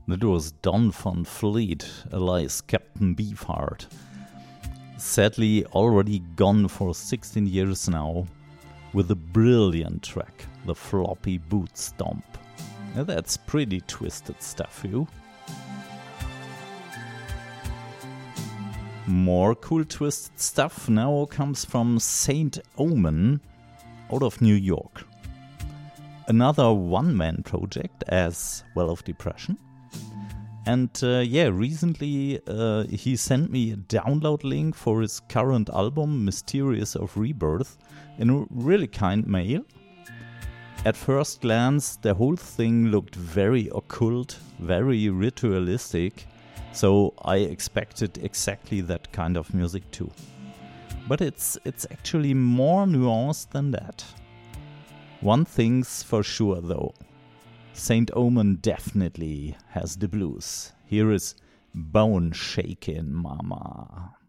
That was Don Van Fleet, alias Captain Beefheart. Sadly already gone for 16 years now, with a brilliant track, The Floppy Boot Stomp. Now that's pretty twisted stuff, you. More cool twisted stuff now comes from Saint Omen out of New York. Another one-man project as well of Depression. And recently he sent me a download link for his current album, Mysterious of Rebirth, in a really kind mail. At first glance, the whole thing looked very occult, very ritualistic, so I expected exactly that kind of music too. But it's actually more nuanced than that. One thing's for sure though. Saint Omen definitely has the blues. Here is Bone Shakin' Mama.